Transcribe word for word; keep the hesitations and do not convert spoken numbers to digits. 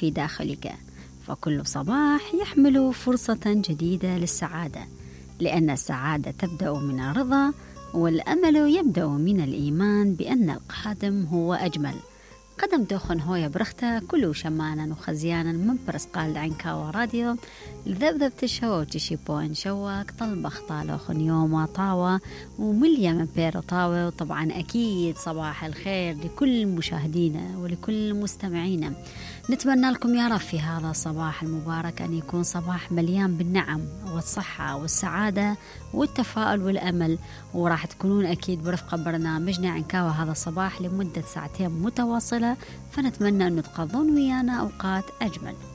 في داخلك، فكل صباح يحمل فرصة جديدة للسعادة، لأن السعادة تبدأ من الرضا، والأمل يبدأ من الإيمان بأن القادم هو أجمل. قدم دوخن هويا برختا كلو شمانا وخزيانا من برسقال عنكا وراديو الذبذب تشو تشي بوين شواك طلبخ طالوخن يوما طاوة ومليا من بيرو طاوة. وطبعا أكيد صباح الخير لكل مشاهدينا ولكل مستمعينا. نتمنى لكم يا رب في هذا الصباح المبارك أن يكون صباح مليان بالنعم والصحة والسعادة والتفاؤل والأمل، وراح تكونون أكيد برفقة برنامجنا عنكاوة هذا الصباح لمدة ساعتين متواصلة، فنتمنى أن تقضون ويانا أوقات أجمل.